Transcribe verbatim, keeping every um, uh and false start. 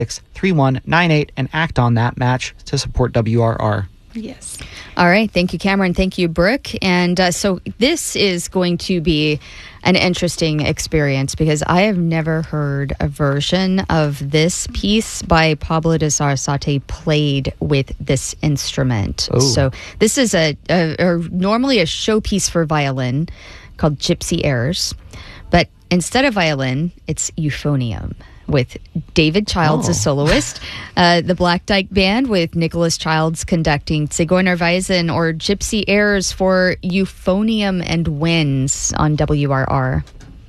three one nine eight and act on that match to support W R R. Yes. All right. Thank you, Cameron. Thank you, Brooke. And uh, so this is going to be an interesting experience because I have never heard a version of this piece by Pablo de Sarasate played with this instrument. Oh. So this is a, a, a normally a showpiece for violin called Gypsy Airs, but instead of violin, it's euphonium, with David Childs Oh. as soloist, uh, the Black Dyke Band with Nicholas Childs conducting Zigeunerweisen or Gypsy Airs for Euphonium and Winds on W R R.